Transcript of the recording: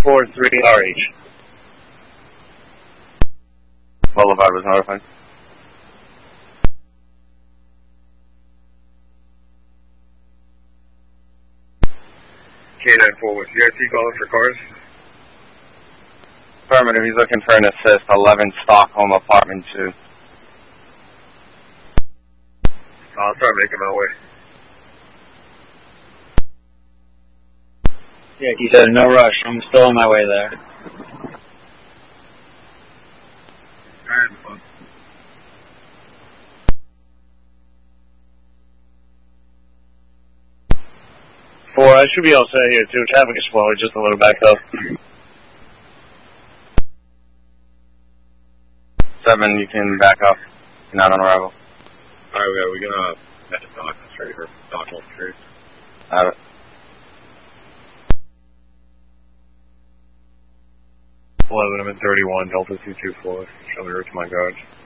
43RH. Boulevard was notified. K94 with CIT calling for cars. Affirmative, he's looking for an assist, 11 Stockholm Apartment 2. I'll start making my way. Yeah, he said no rush. I'm still on my way there. Alright, 4, I should be all set here too. Traffic is slow, just a little backed up. 7, you can back up. You're not on arrival. Alright, we're gonna head to Stockholm Street or Stockholm Street. Have it. 11, I'm at 31, Delta 224. Show me route to my garage.